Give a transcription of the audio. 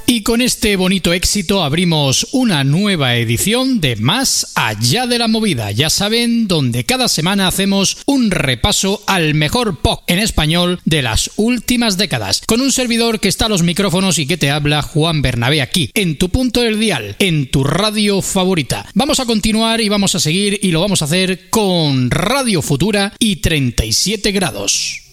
Y con este bonito éxito abrimos una nueva edición de Más Allá de la Movida. Ya saben, donde cada semana hacemos un repaso al mejor pop en español de las últimas décadas. Con un servidor que está a los micrófonos y que te habla, Juan Bernabé, aquí, en tu punto del dial, en tu radio favorita. Vamos a continuar y vamos a seguir y lo vamos a hacer con Radio Futura y 37 grados.